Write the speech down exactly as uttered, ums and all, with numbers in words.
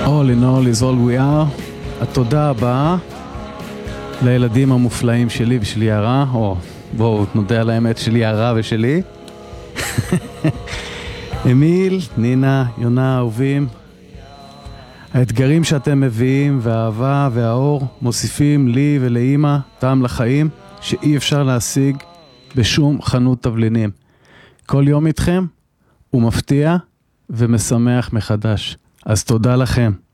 All in all is all we are. התודה הבאה לילדים המופלאים שלי ושלי הרע, או בואו נודה על האמת, שלי הרע ושלי. אמיל, נינה, יונה, אהובים. האתגרים שאתם מביאים והאהבה והאור מוסיפים לי ולאמא טעם לחיים שאי אפשר להשיג בשום חנות תבלינים. כל יום איתכם הוא מפתיע ומשמח מחדש. אז תודה לכם.